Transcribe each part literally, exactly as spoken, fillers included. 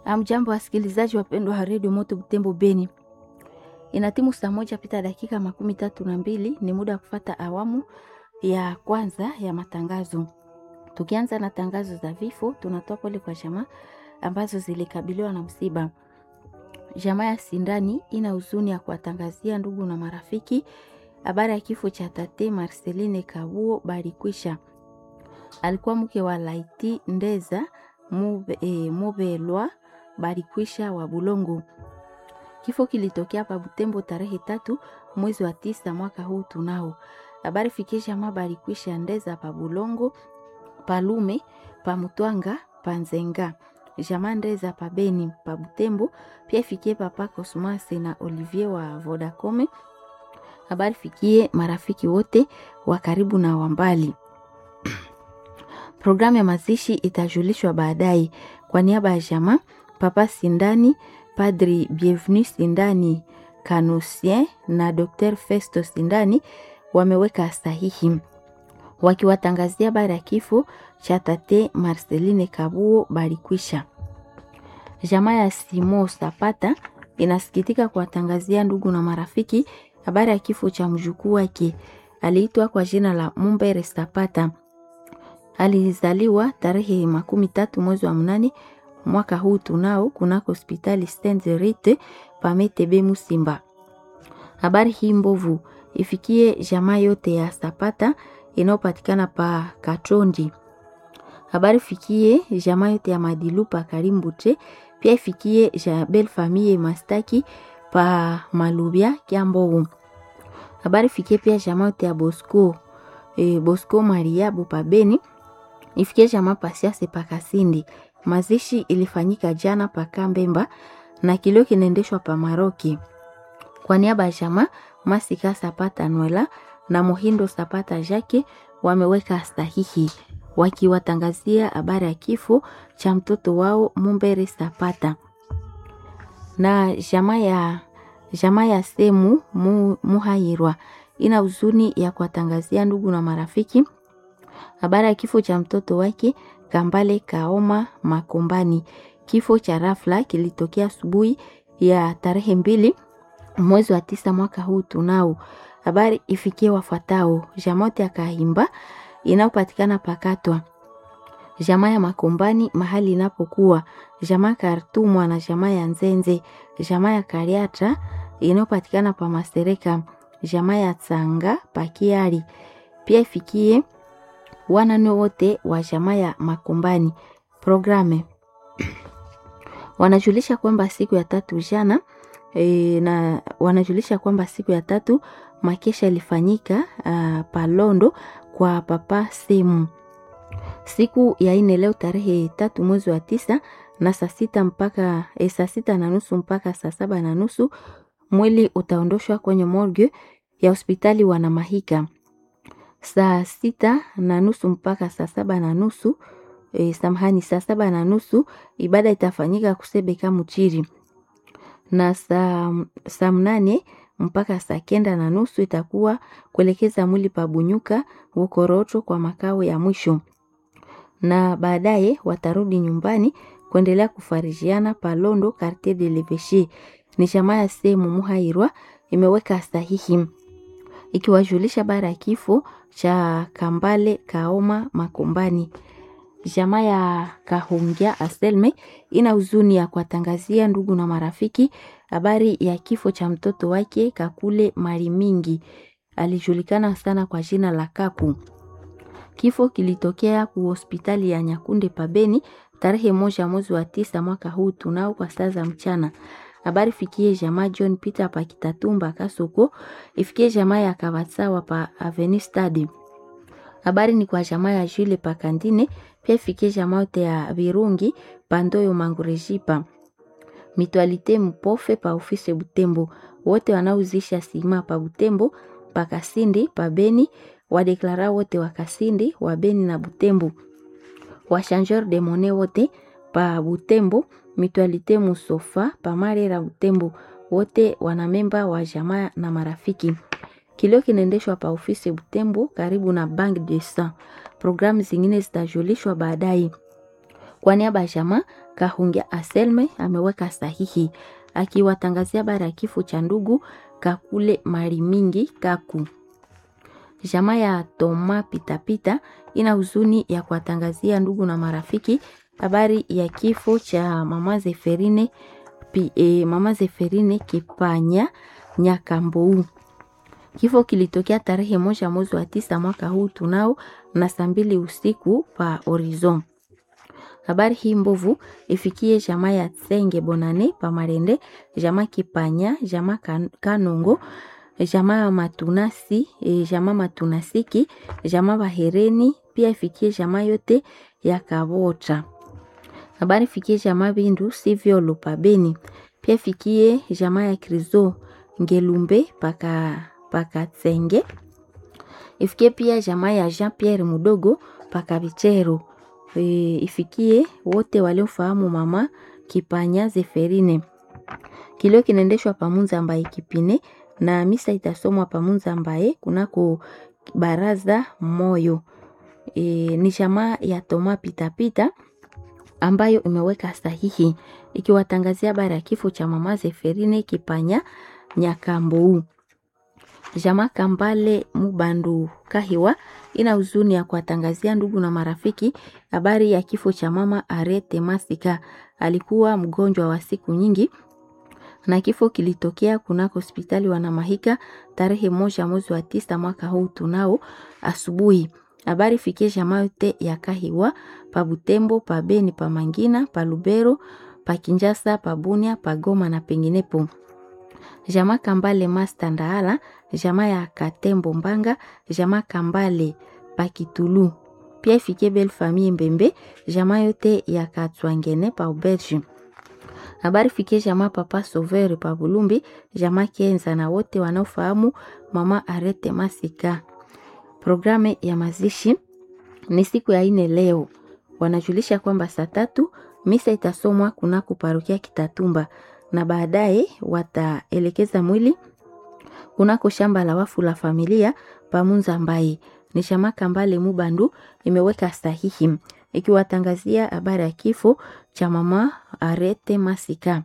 Amjambo wasikilizaji wapendwa wa Radio Moto Butembo Beni. Inatimu saa moja pita dakika makumi tatu na mbili, ni muda wa kufata awamu ya kwanza ya matangazo. Tukianza na tangazo za vifo, tunatoa pole kwa jamaa ambazo zilikabiliwa na msiba. Jamaa ya Sindani ina huzuni ya kuwatangazia ndugu na marafiki habari ya kifo cha tate Marceline Kabuo Barikwisha. Alikuwa mke wa Laiti Ndeza Mube, e, Mubelwa Barikwisha wa Bulongo. Kifo kilitokea pa Butembo tarehe tatu mwezi wa tisa mwaka huu tunao. Habari fikisha Mabarikwisha Ndeza pa Bulongo, Palume, pa Mutwanga, pa Nzenga. Jamaa Ndeza pa Beni, pa Butembo, pia fikie papa Cosmas na Olivier wa Vodacom. Habari fikie marafiki wote wa karibu na wambali. Programu ya mazishi itajulishwa baadaye. Kwa niaba ya jamaa, Papa Sindani, Padri Bienvenu Sindani Kanusien na Docteur Festo Sindani wameweka sahihi wakiwatangazia habari ya kifo cha tate Marceline Kabuo Barikwisha. Jamaa ya Simo Sapata inasikitika kuwatangazia ndugu na marafiki habari ya kifo cha mjukuu wake. Aliitwa kwa jina la Mumbere Sapata. Alizaliwa tarehe makumi tatu mwezi wa mnane mwaka huu tunao kunako hospitali Stenzerite Pamete Be Musimba. Habari hii mbovu ifikie jamaa yote ya Sapata inayopatikana pa Katondi. Habari fikie jamaa yote ya Madilu pa Karimbuche, pia ifikie ja Belle Famille Mastaki pa Malubia Kiambo. Habari fikie pia jamaa yote ya Bosco e, Bosco Maria Bupa Beni, ifikie jamaa Pasiase pa Kasindi. Mazishi ilifanyika jana pa Kambemba na kilio kinaendeshwa pa Maroki. Kwa niaba ya jamaa Masika Sapata Nwela na Mohindo Sapata Jake wameweka sahihi wakiwatangazia habari ya kifo cha mtoto wao Mumbere Sapata. Na jamaa ya jamaa ya Semu mu, Muhairwa ina huzuni ya kuwatangazia ndugu na marafiki habari ya kifo cha mtoto wake Kambale Kaoma Makombani. Kifo cha rafla kilitokea asubuhi ya tarehe mbili mwezi wa tisa mwaka huu tunao. Habari ifikie wafuatao: jamaa ya Kahimba inayopatikana Pakatwa, jamaa ya Makombani mahali inapokuwa, jamaa Kartumwa na jamaa ya Nzenze, jamaa ya Kariata inayopatikana pa Masereka, jamaa ya Tsanga Pakiari. Pia ifikie wanane wote wa jamaa ya Makombani. Programe wanajulisha kwamba siku ya tatu jana e, na wanajulisha kwamba siku ya tatu makesha ilifanyika uh, Palondo kwa papa Semu. Siku ya ine leo tarehe tatu mwezi wa tisa na saa sita mpaka e, saa sita na nusu mpaka saa saba na nusu mwili utaondoshwa kwenye morgue ya hospitali Wanamahika. Saa sita na nusu mpaka saa saba na nusu e, samahani saa saba na nusu ibada itafanyika Kusebeka Muchiri, na saa saa mnane mpaka saa kenda na nusu itakuwa kuelekeza mwili pa Bunyuka Ukoroto kwa makao ya mwisho, na baadaye watarudi nyumbani kuendelea kufarijiana Palondo Quartier de l'Evêché. Ni jamaa ya Semu Muhairwa imeweka sahihi ikiwajulisha bara ya kifo cha Kambale Kaoma Makombani. Jamaa ya Kahungia Aselme ina huzuni ya kuwatangazia ndugu na marafiki habari ya kifo cha mtoto wake Kakule Marimingi, alijulikana sana kwa jina la Kaku. Kifo kilitokea ku hospitali ya Nyakunde Pabeni tarehe moja mwezi wa tisa mwaka huu tunao kwa saa za mchana. Habari fikie jamaa John Peter pa Kitatumba Kasoko, ifikie jamaa ya Kabatsawa pa Avenue Stade. Habari ni kwa jamaa ya Jule pa Kandine, pia ifikie jamaa yote ya Virungi Pandoyo Mangurejipa. Mitualite Mpofe pa ofisi Butembo. Wote wanauzisha sima pa Butembo, pa Kasindi, pa Beni, wadeklara wote wa Kasindi, wa Beni na Butembo. Wachangeur de monnaie wote pa Butembo, Mitualite Musofa pa Marera Butembo. Wote wanamemba wa jamaa na marafiki. Kilio kinaendeshwa pa ofisi Butembo karibu na Bank de Sang. Programu zingine zitajulishwa baadaye. Kwa niaba ya jamaa Kahungia Aselme ameweka sahihi akiwatangazia habari ya kifo cha ndugu Kakule Mari Mingi Kaku. Jamaa ya Toma Pitapita ina huzuni ya kuwatangazia ndugu na marafiki habari ya kifo cha mama Zeferine pi, e, mama Zeferine Kipanya Nyakambou. Kifo kilitokea tarehe moja mwezi wa tisa mwaka huu tunao na saa mbili usiku pa Horizon. Habari hii mbovu ifikie jamaa ya Tsenge Bonane pa Marende, jamaa Kipanya, jamaa kan, Kanongo, jamaa Matunasi, e, jamaa Matunasiki, jamaa Bahereni, pia ifikie jamaa yote ya Kabota. Habari ifikie jamaa Bindu Sivyo Lupabeni, pia ifikie jamaa ya Krizo Ngelumbe paka paka Tsenge. Ifikie pia jamaa ya Jean Pierre Mudogo paka Bichero. E, ifikie wote waliofahamu mama Kipanya Zeferine. Kilio kinaendeshwa pamunza ambaye Kipine na misa itasomwa pamunza ambaye kunako baraza moyo. E, ni jamaa ya Toma Pitapita ambayo imeweka sahihi ikiwatangazia habari ya kifo cha mama Zeferine Kipanya Nyakambou. Jamaa Kambale Mubandu Kahiwa ina huzuni ya kuwatangazia ndugu na marafiki habari ya kifo cha mama Arete Masika. Alikuwa mgonjwa wa siku nyingi na kifo kilitokea kunako hospitali Wanamahika tarehe moja mwezi wa tisa mwaka huu tunao asubuhi. Habari fikie jamaa yote ya Kahiwa pa Butembo, pa Beni, pa Mangina, pa Lubero, pa Kinjasa, pa Bunia, pa Goma na penginepo. Jamaa Kambale Master Ndaala, jamaa ya Katembo Mbanga, jamaa Kambale Pakitulu. Pia ifikie Belle Famille Mbembe, jamaa yote ya Katwangene pa Uberge. Habari fikie jamaa Papa Sauveur pa Bulumbi, jamaa Kenza na wote wanaofahamu mama Arete Masika. Programe ya mazishi ni siku ya ine leo. Wanajulisha kwamba saa tatu misa itasomwa kunako parokia Kitatumba na baadaye wataelekeza mwili kunako shamba la wafu la familia pamunza ambaye ni jamaa Kambale Mubandu imeweka sahihi ikiwatangazia habari ya kifo cha mama Arete Masika.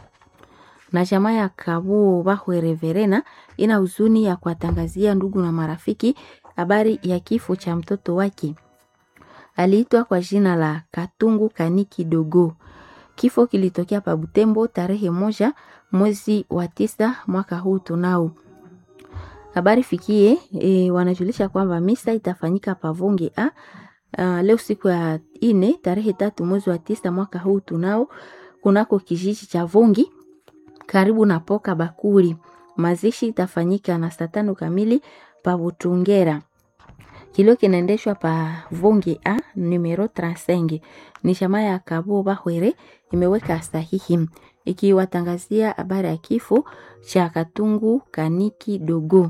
Na jamaa ya Kabu Bahwere Verena ina huzuni ya kuwatangazia ndugu na marafiki habari ya kifo cha mtoto wake. Aliitwa kwa jina la Katungu Kaniki Dogo. Kifo kilitokea pa Butembo tarehe moja mwezi wa tisa mwaka huu tunao. Habari fikie e, wanajulisha kwamba misa itafanyika pa Vonge a uh, leo siku ya ine tarehe tatu mwezi wa tisa mwaka huu tunao kunako kijiji cha Vongi karibu na Poka Bakuri. Mazishi itafanyika na saa tano kamili pa Butungera. Kilio kinaendeshwa pa Vonge a numero trente-cinq. Ni jamaa ya Kabo Bahwere imeweka sahihi ikiwatangazia habari ya kifo cha Katungu Kaniki Dogo.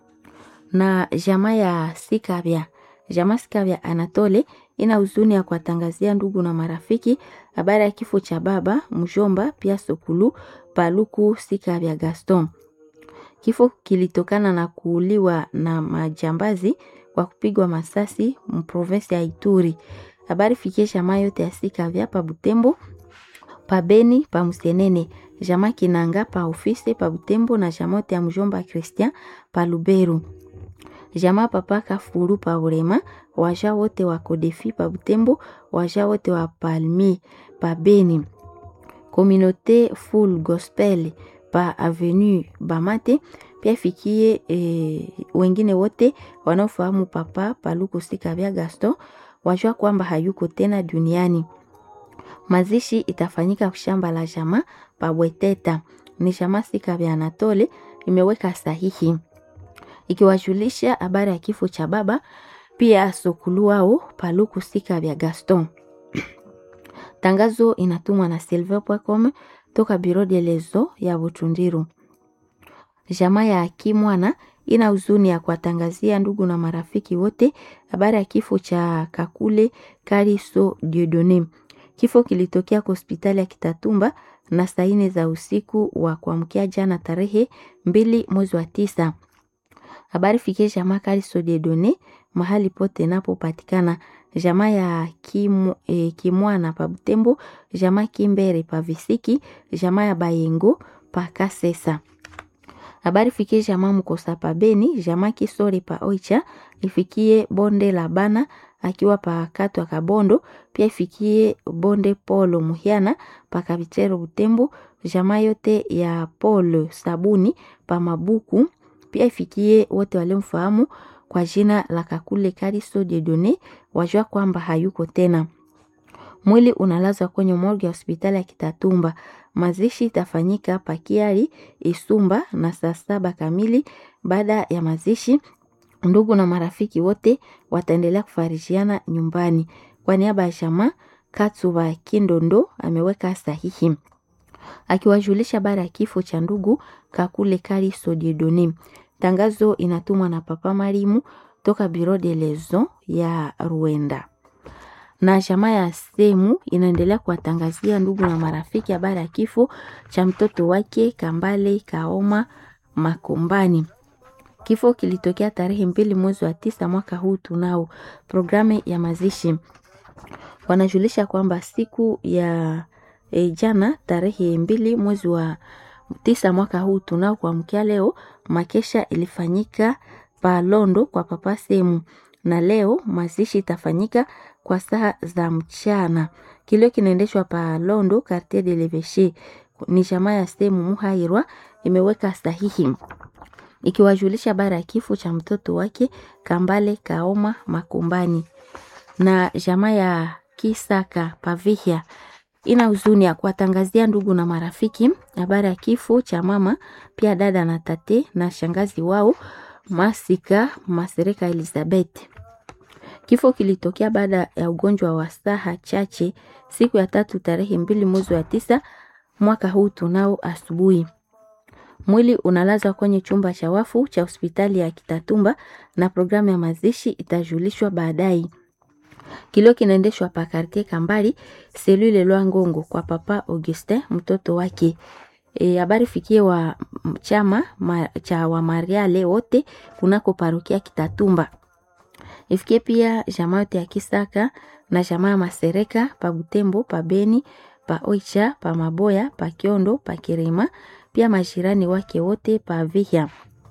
Na jamaa ya Sikabya, jamaa Sikabya Anatole ina huzuni ya kuwatangazia ndugu na marafiki habari ya kifo cha baba mjomba pia Sokulu Paluku Sikabya Gaston. Kifo kilitokana na kuuliwa na majambazi kwa kupigwa masasi mprovinsi ya Ituri. Habari fikie jamaa yote ya Sikabya pa Butembo, pa Beni, pa Musenene, jamaa Kinanga pa ofisi pa Butembo na jamaa yote ya mjomba Christian pa Lubero. Jamaa Papa Kafuru pa Urema, waja wote wa Kodefi pa Butembo, waja wote wa Palmi pa Beni. Communauté Full Gospel pa Avenue Bamate, pia fikie e, wengine wote wanaofahamu Papa Paluku Sikabya Gaston wajua kwamba hayuko tena duniani. Mazishi itafanyika shamba la jamaa pa Bweteta. Ni jamaa Sikabya Anatole imeweka sahihi ikiwajulisha habari ya kifo cha baba pia Sokulu wao Paluku Sikabya Gaston. Tangazo inatumwa na silver point com toka Bureau de Lezo ya Butundiru. Jamaa ya Kimwana ina huzuni ya kuwatangazia ndugu na marafiki wote habari ya kifo cha Kakule Kariso Dieudonné. Kifo kilitokea kwa hospitali ya Kitatumba na saa nne za usiku wa kuamkia jana tarehe mbili mwezi wa tisa. Habari fikie jamaa Kariso Dieudonné mahali pote napopatikana jamaa ya Kimu, e, Kimwana pa Butembo, jamaa Kimbere pa Visiki, jamaa ya Bayengo pa Kasesa. Habari fikie jamaa Mkosa pa Beni, jamaa Kisori pa Oicha, ifikie bonde la Bana akiwa pa Katwa Kabondo, pia ifikie bonde Polo Muhiana pa Kabitero Butembo, jamaa yote ya Polo Sabuni pa Mabuku, pia ifikie wote waliomfahamu kwa jina la Kakule Kariso Dieudonne, wajua kwamba hayuko tena. Mwili unalazwa kwenye morgue ya hospitali ya Kitatumba. Mazishi itafanyika Pakiari Isumba na saa saba kamili. Baada ya mazishi, ndugu na marafiki wote wataendelea kufarijiana nyumbani. Kwa niaba ya jamaa, Katsuba Kindondo ameweka sahihi akiwajulisha bara ya kifo cha ndugu Kakule Kariso Dieudonne. Tangazo inatumwa na Papa Marimu toka Bureau de Liaison ya Rwanda. Na jamaa ya Semu inaendelea kuwatangazia ndugu na marafiki habari ya kifo cha mtoto wake Kambale Kaoma Makombani. Kifo kilitokea tarehe mbili mwezi wa tisa mwaka huu tunao. Programu ya mazishi wanajulisha kwamba siku ya e, jana tarehe mbili mwezi wa tisa mwaka huu tunao kwa mkia leo makesha ilifanyika pa Londo kwa Papa Semu, na leo mazishi itafanyika kwa saa za mchana. Kilio kinaendeshwa pa Londo Quartier de l'Evêché. Ni jamaa ya Semu Muhairwa imeweka sahihi ikiwajulisha bara ya kifo cha mtoto wake Kambale Kaoma Makombani. Na jamaa ya Kisaka Pavihia ina huzuni ya kuwatangazia ndugu na marafiki habari ya kifo cha mama, pia dada na tate na shangazi wao Masika Masereka Elizabeth. Kifo kilitokea baada ya ugonjwa wa saha chache siku ya tatu tarehe mbili mwezi wa tisa mwaka huu tunao asubuhi. Mwili unalazwa kwenye chumba cha wafu cha hospitali ya Kitatumba na programu ya mazishi itajulishwa baadaye. Kilio kinaendeshwa pa Quartier Kambali selule Lwangongo kwa Papa Augustin mtoto wake. Habari e, fikie wa chama ma, cha wa Mariale wote kunako parokia Kitatumba. Ifikie pia jamaa yote ya Kisaka na jamaa Masereka pa Butembo, pa Beni, pa Oicha, pa Maboya, pa Kiondo, pa Kirima, pia majirani wake wote pa Vihia.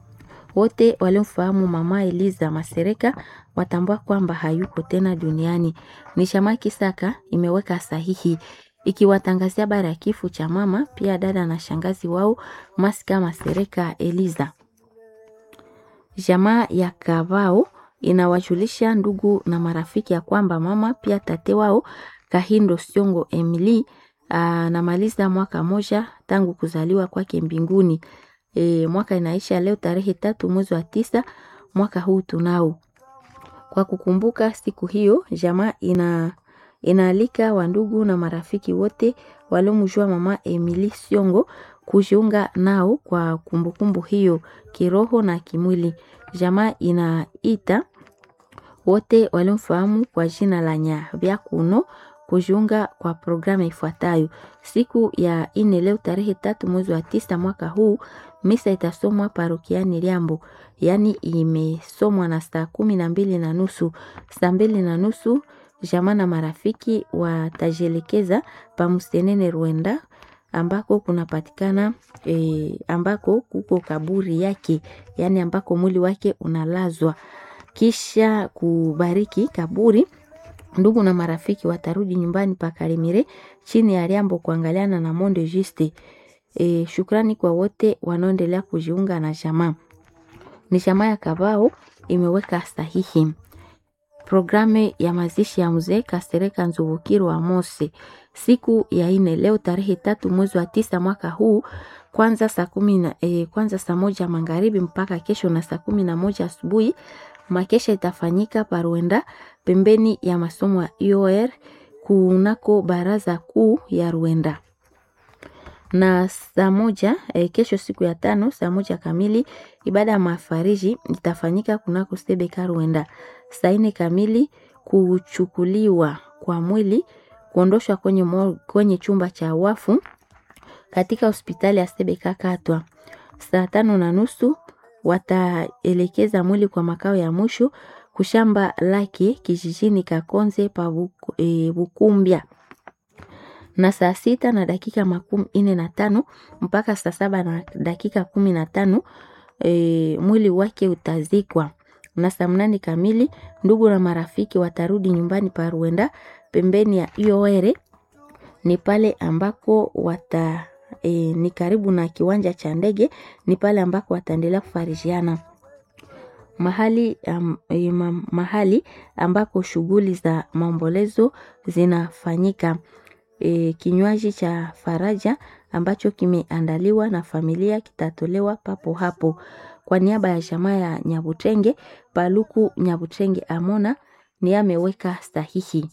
Wote waliomfahamu mama Eliza Masereka watambua kwamba hayuko tena duniani. Ni jamaa Kisaka imeweka sahihi ikiwatangazia bara ya kifo cha mama, pia dada na shangazi wao Masika Masereka Eliza. Jamaa ya Kavao inawajulisha ndugu na marafiki ya kwamba mama pia tate wao Kahindo Siongo Emily anamaliza mwaka moja tangu kuzaliwa kwake mbinguni. E, mwaka inaisha leo tarehe tatu mwezi wa tisa mwaka huu tunao. Kwa kukumbuka siku hiyo, jamaa ina inaalika wandugu na marafiki wote waliomjua mama Emily Siongo kujiunga nao kwa kumbukumbu hiyo kiroho na kimwili. Jamaa inaita wote waliomfahamu kwa jina la Nyabyakuno kujiunga kwa programu ifuatayo. Siku ya ine leo tarehe tatu mwezi wa tisa mwaka huu, misa itasomwa parokiani Liambo, yani imesomwa na saa kumi na mbili na nusu. Saa mbili na nusu jamaa na marafiki watajelekeza pa Musenene Rwanda ambako kunapatikana e, ambako kuko kaburi yake, yani ambako mwili wake unalazwa. Kisha kubariki kaburi, ndugu na marafiki watarudi nyumbani pa Karimire chini ya Liambo kuangaliana na Monde Juste. E, shukrani kwa wote wanaoendelea kujiunga na jamaa. Ni jamaa ya Kabao imeweka sahihi. Programu ya mazishi ya mzee Kasereka Nzubukiro wa Mose siku ya ine leo tarehe tatu mwezi wa tisa mwaka huu, kwanza saa kumi na e, kwanza saa moja magharibi mpaka kesho na saa kumi na moja asubuhi. Makesha itafanyika Parwenda pembeni ya masomo ya I O R kunako baraza kuu ya Rwanda. Na saa moja e, kesho siku ya tano saa moja kamili ibada ya mafariji itafanyika kunako Sebeka Rwanda. Saa ine kamili kuchukuliwa kwa mwili kuondoshwa kwenye, kwenye chumba cha wafu katika hospitali ya Sebeka Katwa. Saa tano na nusu wataelekeza mwili kwa makao ya mwisho kushamba lake kijijini Kakonze pa Buku, e, Bukumbia na saa sita na dakika makumi ine na tano mpaka saa saba na dakika kumi na tano e, mwili wake utazikwa. Na saa mnane kamili ndugu na marafiki watarudi nyumbani pa Ruenda pembeni ya Iowere, ni pale ambako wata e, ni karibu na kiwanja cha ndege, ni pale ambako wataendelea kufarijiana. Mahali um, e, ma, mahali ambako shughuli za maombolezo zinafanyika. E, kinywaji cha faraja ambacho kimeandaliwa na familia kitatolewa papo hapo. Kwa niaba ya jamaa ya Nyabutenge, Paluku Nyabutenge Amona ni ameweka sahihi.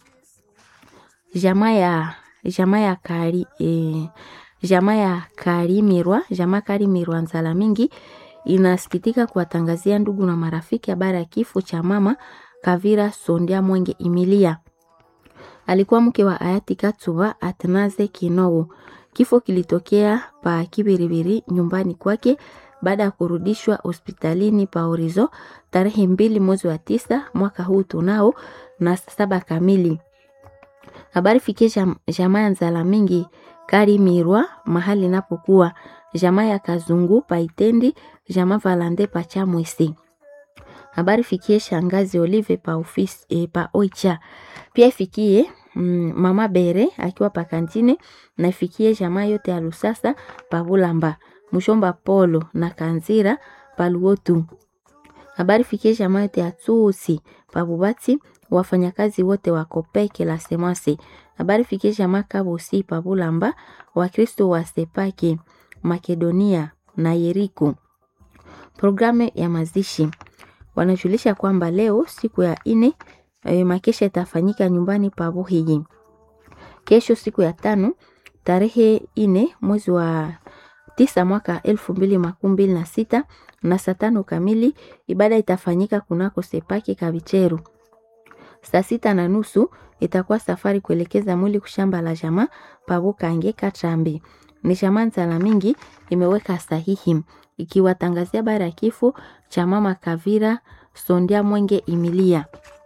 Jamaa ya jamaa ya Kari e, jamaa ya Karimirwa, jamaa Karimirwa Nzala mingi inasikitika kuwatangazia ndugu na marafiki habari ya kifo cha mama Kavira Sondia Mwenge Emilia. Alikuwa mke wa hayati Katsuba Atnaze Kinowo. Kifo kilitokea pa Kibiribiri nyumbani kwake baada ya kurudishwa hospitalini pa Orizo tarehe mbili mwezi wa tisa mwaka huu tunao na saba kamili. Habari fikie jam, jamaa ya Nzala mingi Karimirwa mahali napokuwa, jamaa ya Kazungu pa Itendi, jamaa Valande pa Chamwisi. Habari fikie shangazi Olive pa ofisi e, pa Oicha. Pia ifikie mm, mama Bere akiwa pa Kantine, na ifikie jamaa yote ya Lusasa pa Bulamba, Mushomba Polo na Kanzira pa Luotu. Habari fikie jamaa yote ya Tsusi pa Bubati, wafanyakazi wote wa Kopeke la Semase. Habari fikie jamaa Kabosi pa Bulamba, Wakristo wa Sepake, Makedonia na Yeriko. Programu ya mazishi wanajulisha kwamba leo siku ya ine e, makesha itafanyika nyumbani pa Buhigi. Kesho siku ya tano tarehe ine mwezi wa tisa mwaka elfu mbili makumi mbili na sita na saa tano kamili ibada itafanyika kunako Sepake Kabicheru. Saa sita na nusu itakuwa safari kuelekeza mwili kushamba la jamaa pa Bukange Katrambi. Ni jamaa Nzala mingi imeweka sahihi ikiwatangazia habari ya kifo cha mama Kavira Sondia Mwenge Emilia.